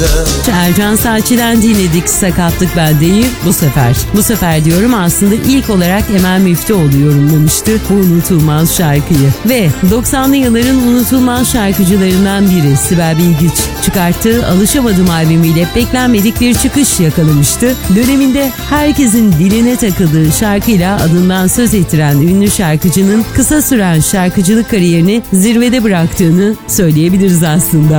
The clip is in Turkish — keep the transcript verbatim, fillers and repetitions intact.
Ercan Saatçı'dan dinledik Sakatlık Bendeyim bu sefer. Bu sefer diyorum aslında ilk olarak Emel Müftüoğlu yorumlamıştı bu unutulmaz şarkıyı. Ve doksanlı yılların unutulmaz şarkıcılarından biri Sibel Bilgiç çıkarttığı Alışamadım albümüyle beklenmedik bir çıkış yakalamıştı. Döneminde herkesin diline takıldığı şarkıyla adından söz ettiren ünlü şarkıcının kısa süren şarkıcılık kariyerini zirvede bıraktığını söyleyebiliriz aslında.